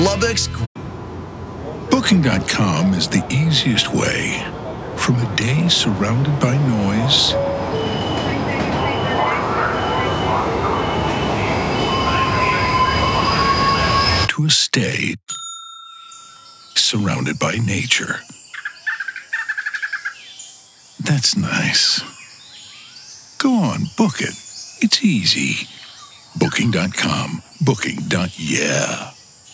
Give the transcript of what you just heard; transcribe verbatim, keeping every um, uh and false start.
Lubbock's. Booking dot com is the easiest way from a day surrounded by noise to a stay surrounded by nature. That's nice. Go on, book it. It's easy. Booking dot com. Booking. Yeah.